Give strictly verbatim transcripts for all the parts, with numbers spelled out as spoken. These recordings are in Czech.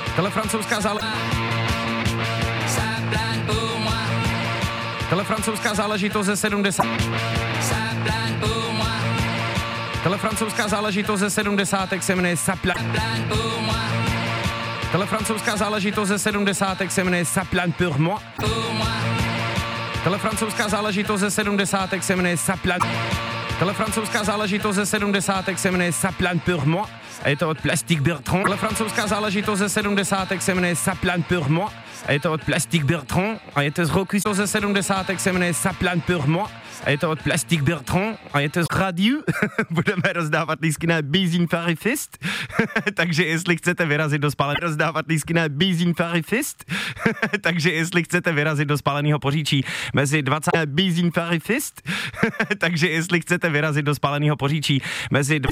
Tohle francouzská záležitost. Tohle francouzská záležitost ze sedmdesátých. Tohle francouzská záležitost ze sedmdesátek se jmenuje Saplan. Tohle francouzská záležitost ze sedmdesátek se jmenuje Saplan pour moi. Tohle francouzská záležitost ze sedmdesátek se jmenuje Saplan. Tohle francouzská záležitost ze sedmdesátek se jmenuje Saplan pour moi. A je to od Plastic Bertrand. Tohle francouzská záležitost ze sedmdesátek se jmenuje Saplan pour moi. A je to od Plastic Bertrand. A je to z roku ze sedmdesátek se jmenuje Saplan pour moi. A je to od Plastic Bertrand. A je to z rádiu. Budeme rozdávat lístky na Bizin Farifest. Takže jestli chcete vyrazit do spáleného rozdávat lístky na Bizin Farifest. Takže jestli chcete vyrazit do spáleného Poříčí mezi dvacátým Bizin Farifest. Takže jestli chcete vyrazit do spáleného Poříčí mezi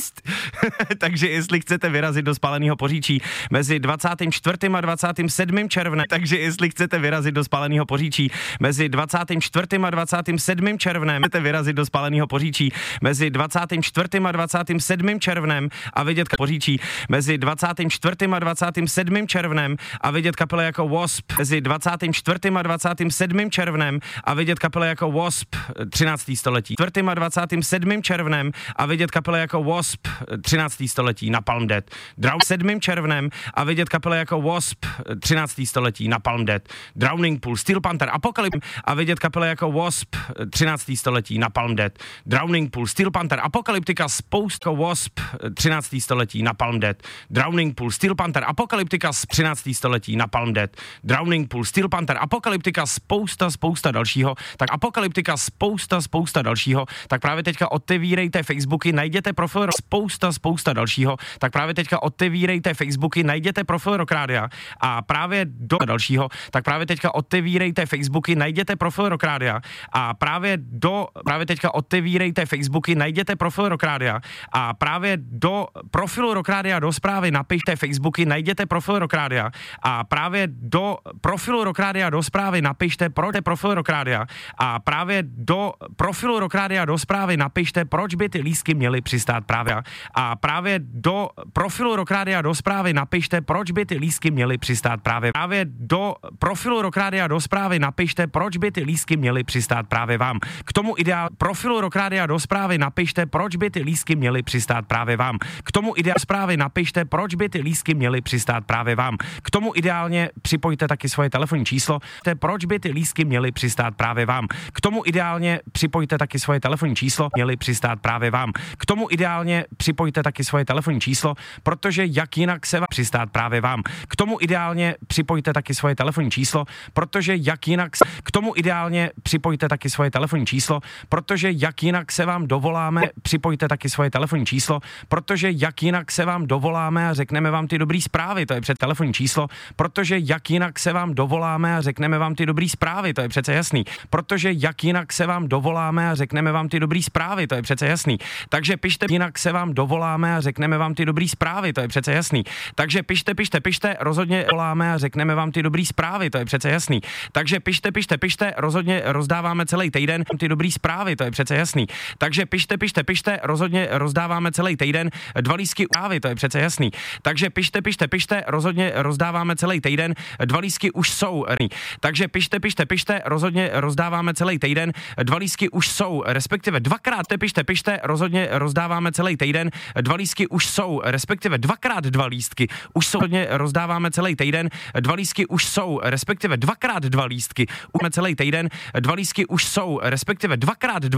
Takže jestli chcete vyrazit do spáleného Poříčí mezi dvacátým čtvrtým a dvacátým sedmým červnem. Takže jestli chcete vyrazit do spáleného Poříčí mezi dvacátým čtvrtým a dvacátým sedmým červnem. Chcete vyrazit do spáleného Poříčí mezi dvacátým čtvrtým a dvacátým sedmým červnem a vidět Poříčí mezi dvacátým čtvrtým a dvacátým sedmým červnem a vidět kapely jako Wasp mezi dvacátým čtvrtým a dvacátým sedmým červnem a vidět kapely jako Wasp třináctého století. čtvrtým a dvacátým sedmým červnem a vidět kapely jako Wasp třináctého století na Palm Dead. Drown sedmým červnem a vidět kapely jako Wasp třináctého století na Palm Dead. Drowning Pool, Steel Panther, Apocalypse a vidět kapely jako Wasp třináctého století na Palm Dead. Drowning Pool, Steel Panther, Apokalyptika, spousta Wasp třináctého století na Palm Dead. Drowning Pool, Steel Panther, Apokalyptika z třináctého století na Palm Dead. Drowning Pool, Steel Panther, Apokalyptika, spousta, spousta dalšího. Tak Apokalyptika, spousta, spousta dalšího. Tak právě teďka otevírejte Facebooky, najděte profil spousta, spousta dalšího. Tak právě teďka otevírejte Facebooky, najděte profil Rock Rádia a právě do dalšího. Tak právě teďka otevírejte Facebooky, najděte profil Rock Rádia a právě do právě teďka otevírejte Facebooky, najděte profil Rock Rádia a právě do profilu Rock Rádia do zprávy napište Facebooky, najděte profil Rock Rádia a právě do profilu Rock Rádia do zprávy napište proč profil Rock Rádia a právě do profilu Rock Rádia do zprávy napište, proč by ty lístky měly přistát právě a právě do profilu Rock Rádia do zprávy napište, proč by ty lístky měly přistát právě právě do profilu Rock Rádia do zprávy napište, proč by ty lístky měly přistát právě vám. K tomu ideál profilu Rock Rádia do zprávy napište, proč by ty lístky měly přistát právě vám. K tomu ideál zprávy napište, proč by ty lístky měly přistát právě vám. K tomu ideálně připojte taky svoje telefonní číslo, proč by ty lístky měly přistát právě vám. K tomu ideálně připojte taky svoje telefonní číslo, měly přistát právě vám. K tomu ideálně připojte taky svoje telefonní číslo, protože jak jinak se vám přistát právě vám. K tomu ideálně připojte taky svoje telefonní číslo, protože jak jinak se... K tomu ideálně připojte taky svoje telefonní číslo, protože jak jinak se vám dovoláme, připojte taky svoje telefonní číslo, protože jak jinak se vám dovoláme a řekneme vám ty dobrý zprávy, to je před telefonní číslo, protože jak jinak se vám dovoláme a řekneme vám ty dobrý zprávy, to je přece jasný, protože jak jinak se vám dovoláme a řekneme vám ty dobrý zprávy, to je přece jasný, takže pište, jinak se vám dovoláme a řekneme vám ty dobrý zprávy, to je přece jasný, takže pište, pište, pište, rozhodně voláme a řekneme vám ty dobrý zprávy, to je přece jasný, takže pište, pište, pište, rozhodně rozdáváme celý týden ty dobrý zprávy, to je přece jasný, takže pište, pište, pište, rozhodně rozdáváme celý týden dva lístky zprávy, to je přece jasný, takže pište, pište, pište, rozhodně rozdáváme celý týden dva lístky už jsou, takže pište, pište, pište, rozhodně rozdáváme celý týden dva lístky už jsou, respektive dvakrát pište, pište, rozhodně rozdáváme celý týden dva lístky už jsou, respektive dvakrát dva lístky už jsou, rozhodně rozdáváme celý týden dva lístky už jsou, respektive dvakrát dva lístky už celý týden dva lístky už jsou, respektive dvakrát dva